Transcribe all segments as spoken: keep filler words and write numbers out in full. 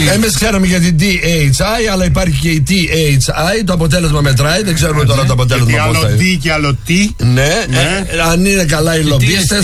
Εμείς ξέραμε για την ντι έιτς άι, αλλά υπάρχει και η τι έιτς άι. Το αποτέλεσμα μετράει, δεν ξέρουμε τώρα το αποτέλεσμα πώς θα είναι. Άλλο D και άλλο T. Ναι, αν είναι καλά οι λομπίστες.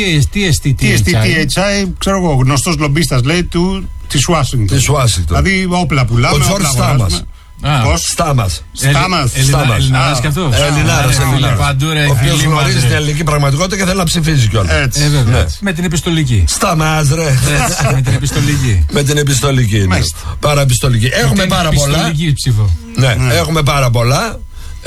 τι έιτς άι, ξέρω εγώ, γνωστός λομπίστας λέει του της Ουάσιγκτον. Δηλαδή όπλα πουλάμε. Ο Τζορτζ Στάμας. Στάμας. Στάμας. Ελληνάρας και αυτός. Ελληνάρας. Ο οποίος γνωρίζει την ελληνική πραγματικότητα και θέλει να ψηφίζει κιόλας. Έτσι. Με την επιστολική. Στάμας ρε. Με την επιστολική. Με την επιστολική. Παραπιστολική. Έχουμε πάρα πολλά. Ναι, έχουμε πάρα πολλά.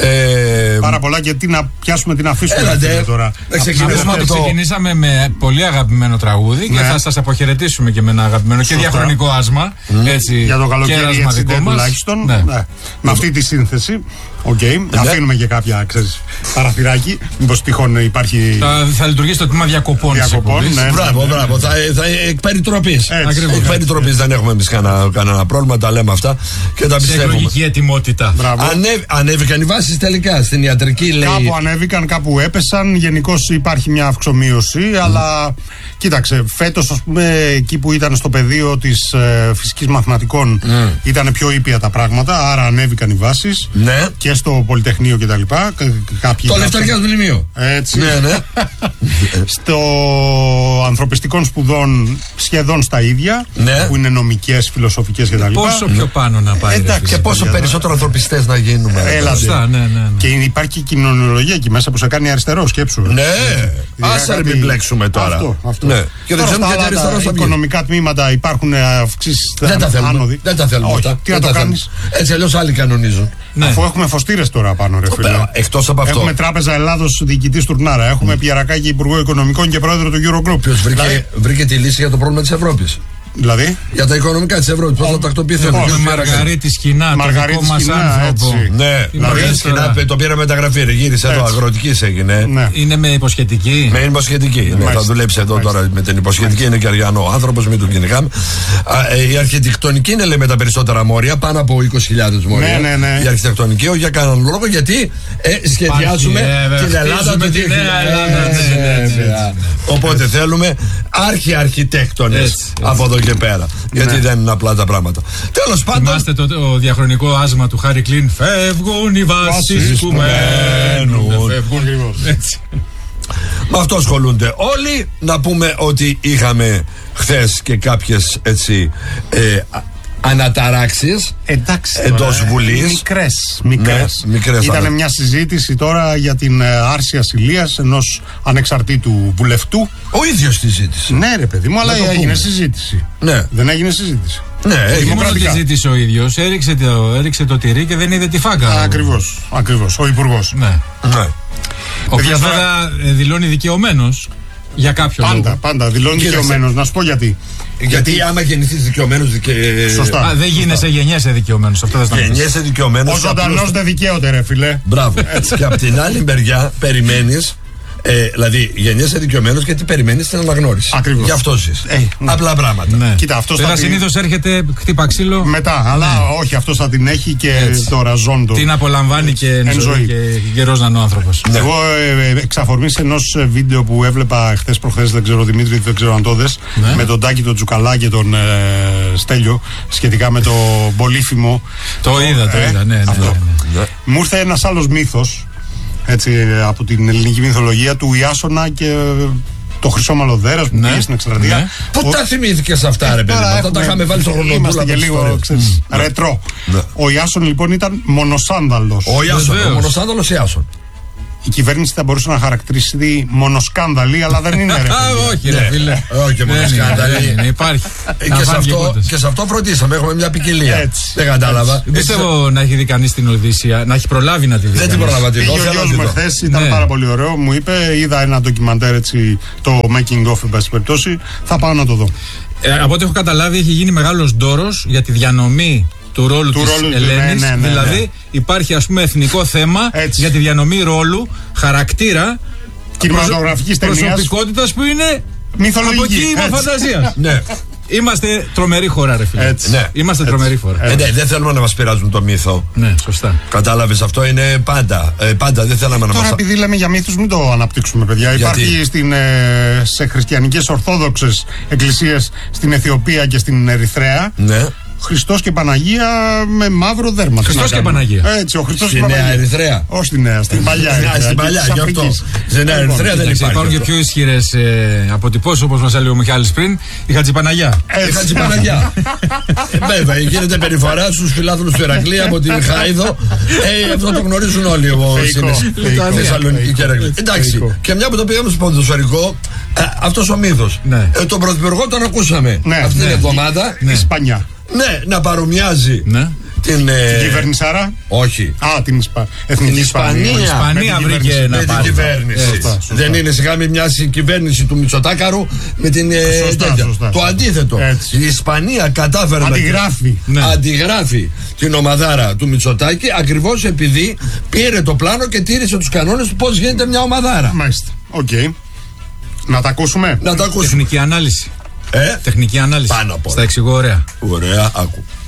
Ε, Πάρα πολλά και τι να πιάσουμε, τι να αφήσουμε έλατε, τώρα. Να ξεκινήσουμε το... Ξεκινήσαμε με πολύ αγαπημένο τραγούδι, ναι, και θα σας αποχαιρετήσουμε και με ένα αγαπημένο και διαχρονικό άσμα. Mm. Έτσι, για το καλοκαίρι έτσι τουλάχιστον. Ναι. Ναι. Με αυτή τη σύνθεση. Οκ, okay. Ναι. Αφήνουμε και κάποια, ξέρεις, παραθυράκι. Μήπως τυχόν υπάρχει. Θα, θα λειτουργήσει το τμήμα διακοπών. Διακοπών, ναι, ναι. Μπράβο, ναι, μπράβο. Θα, θα εκ περιτροπής. Εκ περιτροπής δεν έχουμε εμείς κανένα, κανένα πρόβλημα. Τα λέμε αυτά και τα πιστεύουμε. Σε εκλογική ετοιμότητα. Ανέβ, ανέβηκαν οι βάσεις τελικά στην ιατρική, λέει. Κάπου ανέβηκαν, κάπου έπεσαν. Γενικώς υπάρχει μια αυξομοίωση. Mm. Αλλά κοίταξε, φέτος, ας πούμε, εκεί που ήταν στο πεδίο της ε, φυσικής μαθηματικών mm. ήταν πιο ήπια τα πράγματα. Άρα ανέβηκαν οι βάσεις. Ναι. Και στο Πολυτεχνείο κτλ. Το Λευταριάς Μνημείο. Έτσι. Ναι, ναι. Στο ανθρωπιστικών σπουδών σχεδόν στα ίδια. Ναι. Που είναι νομικές, φιλοσοφικές κτλ. Πόσο πιο πάνω να πάει. Εντάξει, και πόσο περισσότερο ανθρωπιστές να γίνουμε. Έλα, ναι, ναι, ναι. Και υπάρχει και κοινωνιολογία εκεί μέσα που σε κάνει αριστερό, σκέψου. Ναι. Άσε μην μπλέξουμε τώρα. Αυτό, αυτό. Ναι. Και δεν ξέρουμε γιατί αριστερό θα οικονομικά τμήματα υπάρχουν αυξήσεις. Δεν τα θέλουμε. Δεν τα θέλουμε αυτά. Τι να το κάνεις. Έτσι αλλιώς άλλοι κανονίζουν. Αφού έχουμε φωστήρες τώρα πάνω, ρε φίλε. Εκτός από αυτό. Έχουμε Τράπεζα Ελλάδος διοικητής Τουρνάρα. Έχουμε mm. Πιερακάκη Υπουργό Οικονομικών και πρόεδρο του Eurogroup. Ποιος βρήκε, δηλαδή... βρήκε τη λύση για το πρόβλημα της Ευρώπης. Δηλαδή. Για τα οικονομικά της Ευρώπης. Πώς θα τακτοποιηθούν. Με Μαργαρίτη Σκηνά, το δικό μας άνθρωπο. Ναι, Μαργαρίτη Σκηνά το πήρα μεταγραφή. Γύρισε εδώ, αγροτικής έγινε. Είναι με υποσχετική. Με υποσχετική. Θα δουλέψει εδώ τώρα με την υποσχετική. Είναι και αριανό άνθρωπος, μην τον κυνηγάμε. Η αρχιτεκτονική είναι, λέει, με τα περισσότερα μόρια, πάνω από είκοσι χιλιάδες μόρια. Η αρχιτεκτονική, όχι για κανέναν λόγο, γιατί σχεδιάζουμε την Ελλάδα του δύο χιλιάδες. Οπότε θέλουμε αρχιαρχιτέκτονες από εδώ και πέρα. Γιατί ναι. δεν είναι απλά τα πράγματα. Τέλος πάντων. Θυμάστε το, το διαχρονικό άσμα του Χάρη Κλίν. Φεύγουν οι βάσεις που μένουν. Φεύγουν. Έτσι. Με αυτό ασχολούνται όλοι. Να πούμε ότι είχαμε χθες και κάποιες έτσι ε, αναταράξεις εντός Βουλής. Μικρές. Μικρές. Ναι, μικρές. Ήταν μια συζήτηση τώρα για την άρση ασυλίας ενός ανεξαρτήτου βουλευτού. Ο ίδιος τη ζήτησε. Ναι, ρε παιδί μου, αλλά έγινε συζήτηση. Ναι. Δεν έγινε συζήτηση. Ναι, έγινε. Μόνο τη ζήτησε ο ίδιος. Έριξε το, έριξε το τυρί και δεν είδε τη φάγκα. Ακριβώς. Ακριβώς. Ο υπουργός. Ναι. Ναι. Ο οποίος βέβαια δηλώνει δικαιωμένος. Για κάποιο πάντα, λόγο. Πάντα δηλώνει δικαιωμένος. Να σου πω γιατί. Γιατί, γιατί άμα γεννηθείς δικαιωμένος. Δικαι... Σωστά. Α, δεν γίνεσαι, γεννιέσαι δικαιωμένος. Γεννιέσαι δικαιωμένος. Ο ζωντανός δεν δικαίωται, ρε φιλέ. Μπράβο. Και από την άλλη μεριά περιμένεις. Ε, δηλαδή, γεννιέσαι δικαιωμένος γιατί περιμένεις την αναγνώριση. Ακριβώς. Γι' αυτό ζεις. Ε, ναι. Απλά πράγματα. Ναι. Κοίτα, αυτός Τώρα θα συνήθως την... έρχεται χτύπα ξύλο. Μετά, αλλά ναι. όχι, αυτός θα την έχει και έτσι. Τώρα ζώντο. Την απολαμβάνει και εν ζωή και καιρός να είναι ο άνθρωπος. Ναι. Εγώ ε, εξ αφορμής ενός βίντεο που έβλεπα χθες προχθές, δεν ξέρω Δημήτρη, δεν ξέρω αν το δες, ναι. με τον Τάκη, τον Τζουκαλά και τον ε, Στέλιο σχετικά με το Πολύφημο. Το είδα, το είδα, ναι, ναι, ναι, ναι. Μου ήρθε ένας άλλος μύθος. Έτσι, από την ελληνική μυθολογία του Ιάσονα και το χρυσό μαλλοδέρας που ναι, πήγε στην εκστρατεία. Ναι. Πού τα θυμήθηκες αυτά, ρε παιδί μου? Αυτά τα είχαμε βάλει στο χρονοτούλα. Είμαστε και λίγο, ξέρεις, mm. ρετρό. Ναι. Ο Ιάσον λοιπόν ήταν μονοσάνδαλος. Ο Ιάσον, ο μονοσάνδαλος Ιάσον. Η κυβέρνηση θα μπορούσε να χαρακτηρίσει μονοσκάνδαλη, αλλά δεν είναι, ρε. Όχι, ρε φίλε. Όχι, μονοσκάνδαλη. Υπάρχει. Και σε αυτό φροντίσαμε. Έχουμε μια ποικιλία. Δεν κατάλαβα. Δεν πιστεύω να έχει δει κανείς την Οδύσσεια, να έχει προλάβει να τη δει. Δεν την προλάβα τη δει. Ο γιος μου χθες ήταν πάρα πολύ ωραίο. Μου είπε, είδα ένα ντοκιμαντέρ έτσι, το making of, εν πάση περιπτώσει. Θα πάω να το δω. Από ό,τι έχω καταλάβει, έχει γίνει μεγάλος ντόρος για τη διανομή του ρόλου του της ρόλου, Ελένης, ναι, ναι, ναι, δηλαδή ναι. υπάρχει ας πούμε εθνικό θέμα έτσι. Για τη διανομή ρόλου, χαρακτήρα κινηματογραφικής ταινίας, προσωπικότητας που είναι μυθολογική, από κύμα φαντασίας. Ναι. Είμαστε τρομερή χώρα, ρε φίλε. Ναι. Είμαστε έτσι. τρομερή χώρα. Ε, ναι, δεν θέλουμε να μας πειράζουν το μύθο. Ναι, σωστά. Κατάλαβες, αυτό είναι πάντα. Ε, πάντα δεν θέλαμε να μας. Τώρα, επειδή λέμε για μύθους, μην το αναπτύξουμε, παιδιά. Γιατί? Υπάρχει στην, ε, σε χριστιανικές ορθόδοξες εκκλησίες στην Αιθιοπία και στην Ερυθρέα. Ναι. Χριστός και Παναγία με μαύρο δέρμα. Χριστός και Παναγία. Έτσι, ο Χριστός και Στη Παναγία. Νέα Ερυθρέα. Όχι στη Νέα, στην παλιά. Στην παλιά, γι' αυτό. Στη Νέα Ερυθρέα δεν υπάρχει. Υπάρχουν και πιο ισχυρές ε, αποτυπώσεις, όπως μας έλεγε ο Μιχάλης πριν, η Χατζηπαναγιά. Η Χατζηπαναγιά. Βέβαια, γίνεται περιφορά στους φιλάθλους του Ηρακλή από την Χάιδο. Ε, αυτό το γνωρίζουν όλοι οι Θεσσαλονίκοι και Ηρακλή. Εντάξει, και μια που το πήγαμε στο ποδοσφαιρικό, αυτός ο μύθος. Τον πρωθυπουργό τον ακούσαμε αυτή την εβδομάδα. Ισπανιά. Ναι, να παρομοιάζει ναι. την. Ε... Την κυβέρνηση άρα. Όχι. Α, την Ισπα... Εθνική Ισπανία. Η Ισπανία βρήκε να πάρει. Με την κυβέρνηση. Σωστά, σωστά. Δεν είναι σιγά με μια κυβέρνηση του Μητσοτάκαρου με την. Σωστά, ε, σωστά, το αντίθετο. Έτσι. Η Ισπανία κατάφερε αντιγράφει. να ναι. αντιγράφει την ομαδάρα του Μητσοτάκη ακριβώς επειδή πήρε το πλάνο και τήρησε τους κανόνες του πώς γίνεται μια ομαδάρα. Μάλιστα. Οκ. Okay. Να τα ακούσουμε. Να τα ακούσουμε. Τεχνική ανάλυση. Ε? Τεχνική ανάλυση. Πάνω από στα εξηγώ ωραία. Ωραία, άκου.